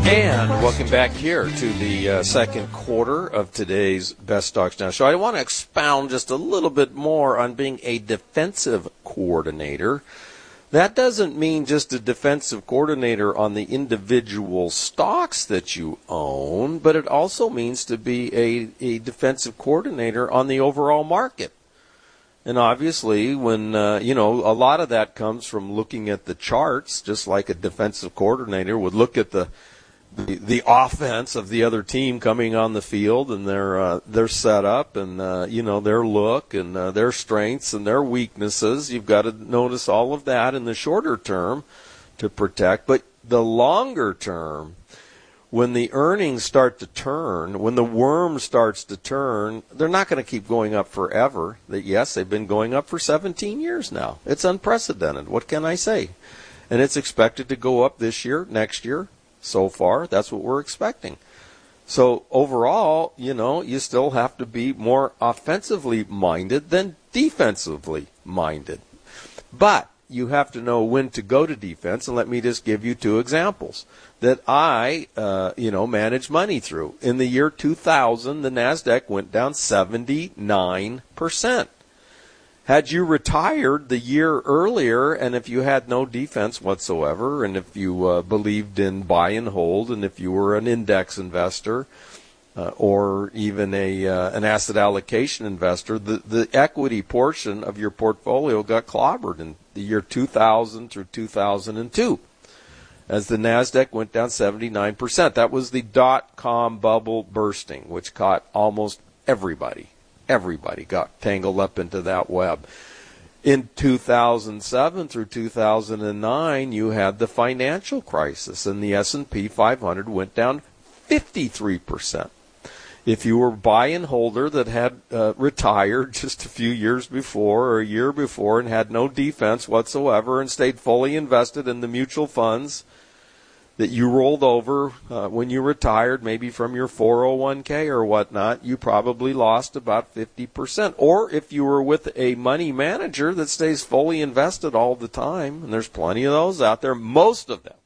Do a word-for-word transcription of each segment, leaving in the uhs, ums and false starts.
And welcome back here to the uh, second quarter of today's Best Stocks Now show. I want to expound just a little bit more on being a defensive coordinator. That doesn't mean just a defensive coordinator on the individual stocks that you own, but it also means to be a, a defensive coordinator on the overall market. And obviously, when, uh, you know, a lot of that comes from looking at the charts, just like a defensive coordinator would look at the The, the offense of the other team coming on the field and their uh, their setup and uh, you know their look and uh, their strengths and their weaknesses. You've got to notice all of that in the shorter term to protect. But the longer term, when the earnings start to turn, when the worm starts to turn, they're not going to keep going up forever. That yes, they've been going up for seventeen years now. It's unprecedented. What can I say? And it's expected to go up this year, next year. So far, that's what we're expecting. So overall, you know, you still have to be more offensively minded than defensively minded. But you have to know when to go to defense, and let me just give you two examples that I, uh, you know, manage money through. In the year two thousand, the NASDAQ went down seventy-nine percent. Had you retired the year earlier, and if you had no defense whatsoever, and if you uh, believed in buy and hold, and if you were an index investor uh, or even a uh, an asset allocation investor, the, the equity portion of your portfolio got clobbered in the year two thousand through two thousand two. As the NASDAQ went down seventy-nine percent. That was the dot-com bubble bursting, which caught almost everybody. Everybody got tangled up into that web. In two thousand seven through two thousand nine, you had the financial crisis, and the S and P five hundred went down fifty-three percent. If you were a buy and holder that had uh, retired just a few years before or a year before and had no defense whatsoever and stayed fully invested in the mutual funds that you rolled over uh, when you retired, maybe from your four oh one k or whatnot, you probably lost about fifty percent. Or if you were with a money manager that stays fully invested all the time, and there's plenty of those out there, most of them,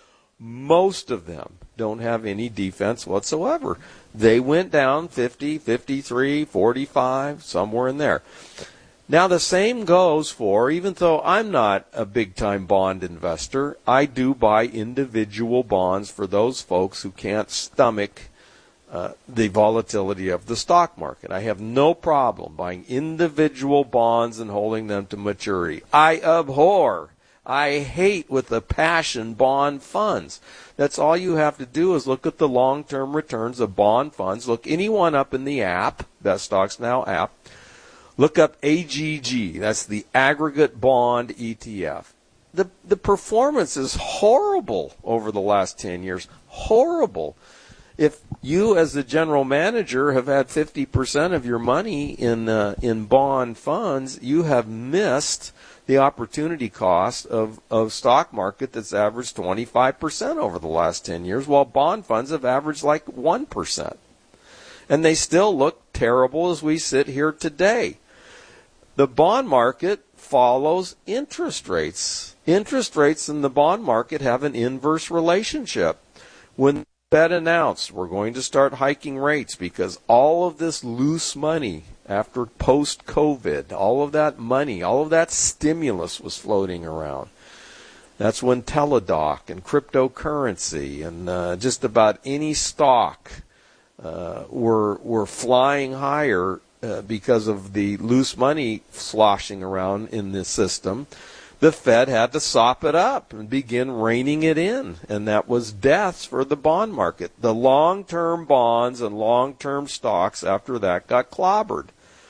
most of them don't have any defense whatsoever. They went down fifty, fifty-three, forty-five, somewhere in there. Now, the same goes for, even though I'm not a big-time bond investor, I do buy individual bonds for those folks who can't stomach uh, the volatility of the stock market. I have no problem buying individual bonds and holding them to maturity. I abhor, I hate with a passion bond funds. That's all you have to do is look at the long-term returns of bond funds. Look anyone up in the app, Best Stocks Now app. Look up A G G. That's the Aggregate Bond E T F. The the performance is horrible over the last ten years. Horrible. If you, as the general manager, have had fifty percent of your money in uh, in bond funds, you have missed the opportunity cost of, of stock market that's averaged twenty-five percent over the last ten years, while bond funds have averaged like one percent. And they still look terrible as we sit here today. The bond market follows interest rates. Interest rates in the bond market have an inverse relationship. When the Fed announced we're going to start hiking rates because all of this loose money after post-COVID, all of that money, all of that stimulus was floating around. That's when Teladoc and cryptocurrency and uh, just about any stock uh, were were flying higher uh, because of the loose money sloshing around in the system. The Fed had to sop it up and begin reining it in, and that was deaths for the bond market. The long-term bonds and long-term stocks after that got clobbered.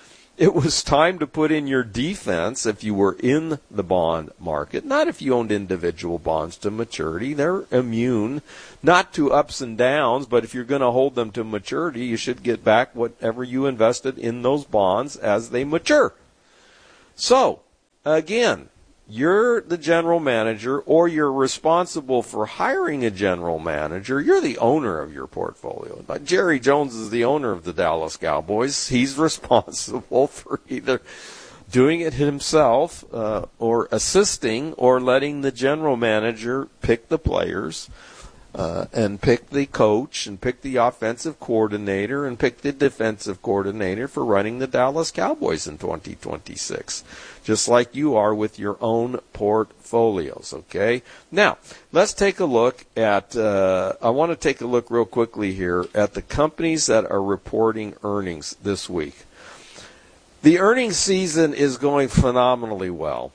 It was time to put in your defense if you were in the bond market, not if you owned individual bonds to maturity. They're immune, not to ups and downs, but if you're going to hold them to maturity, you should get back whatever you invested in those bonds as they mature. So, again, you're the general manager, or you're responsible for hiring a general manager. You're the owner of your portfolio. Like Jerry Jones is the owner of the Dallas Cowboys. He's responsible for either doing it himself uh, or assisting or letting the general manager pick the players. uh, and pick the coach and pick the offensive coordinator and pick the defensive coordinator for running the Dallas Cowboys in twenty twenty-six, just like you are with your own portfolios, okay? Now, let's take a look at, uh, I want to take a look real quickly here at the companies that are reporting earnings this week. The earnings season is going phenomenally well.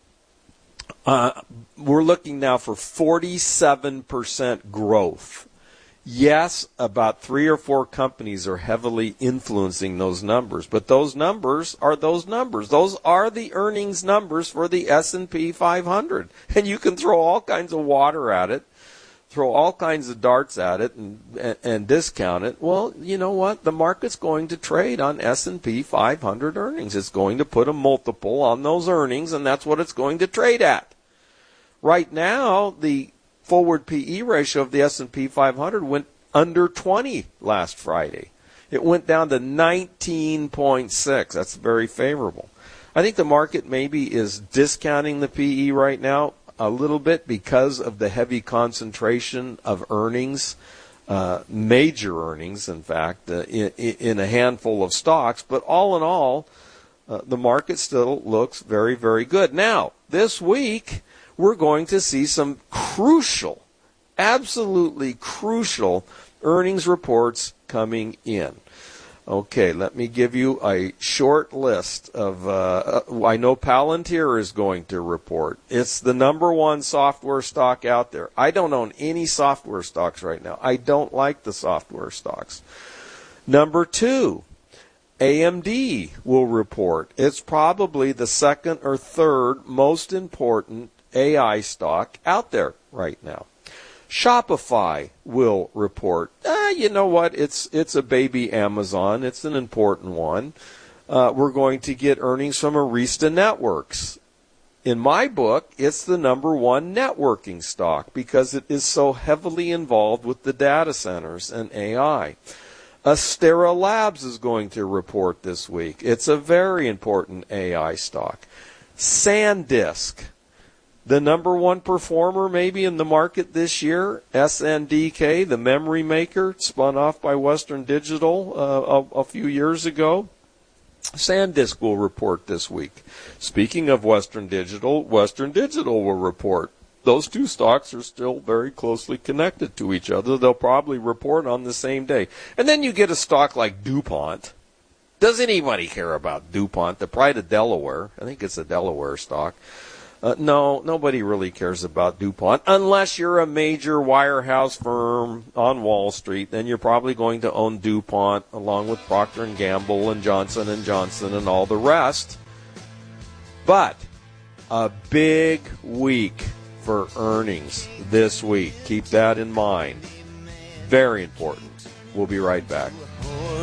Uh, we're looking now for forty-seven percent growth. Yes, about three or four companies are heavily influencing those numbers, but those numbers are those numbers. Those are the earnings numbers for the S and P five hundred. And you can throw all kinds of water at it, throw all kinds of darts at it, and, and, and discount it. Well, you know what? The market's going to trade on S and P five hundred earnings. It's going to put a multiple on those earnings, and that's what it's going to trade at. Right now, the forward P E ratio of the S and P five hundred went under twenty last Friday. It went down to nineteen point six. That's very favorable. I think the market maybe is discounting the P E right now a little bit because of the heavy concentration of earnings, uh, major earnings, in fact, uh, in, in a handful of stocks. But all in all, uh, the market still looks very, very good. Now, this week, we're going to see some crucial, absolutely crucial earnings reports coming in. Okay, let me give you a short list of, uh, I know Palantir is going to report. It's the number one software stock out there. I don't own any software stocks right now. I don't like the software stocks. Number two, A M D will report. It's probably the second or third most important A I stock out there right now. Shopify will report. Ah, you know what? It's it's a baby Amazon. It's an important one. Uh, we're going to get earnings from Arista Networks. In my book, it's the number one networking stock because it is so heavily involved with the data centers and A I. Astera Labs is going to report this week. It's a very important A I stock. SanDisk, the number one performer maybe in the market this year, S N D K, the memory maker, spun off by Western Digital uh, a, a few years ago. SanDisk will report this week. Speaking of Western Digital, Western Digital will report. Those two stocks are still very closely connected to each other. They'll probably report on the same day. And then you get a stock like DuPont. Does anybody care about DuPont, the pride of Delaware? I think it's a Delaware stock. Uh, no, nobody really cares about DuPont unless you're a major wirehouse firm on Wall Street. Then you're probably going to own DuPont along with Procter and Gamble and Johnson and Johnson and all the rest. But a big week for earnings this week. Keep that in mind. Very important. We'll be right back.